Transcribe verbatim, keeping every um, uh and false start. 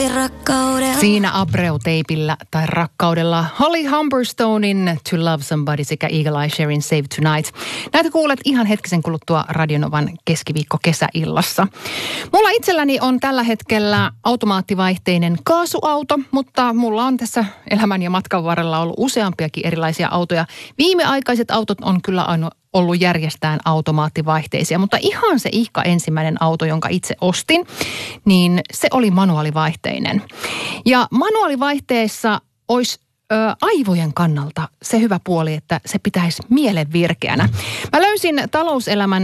Siinä Abreu-teipillä tai rakkaudella Holly Humberstonein To Love Somebody sekä Eagle Eye Sherin Save Tonight. Näitä kuulet ihan hetkisen kuluttua Radionovan keskiviikko-kesäillassa. Mulla itselläni on tällä hetkellä automaattivaihteinen kaasuauto, mutta mulla on tässä elämän ja matkan varrella ollut useampiakin erilaisia autoja. Viimeaikaiset autot on kyllä aina ollut järjestään automaattivaihteisia, mutta ihan se ihka ensimmäinen auto, jonka itse ostin, niin se oli manuaalivaihteinen. Ja manuaalivaihteessa olisi ö, aivojen kannalta se hyvä puoli, että se pitäisi mielen virkeänä. Mä löysin Talouselämän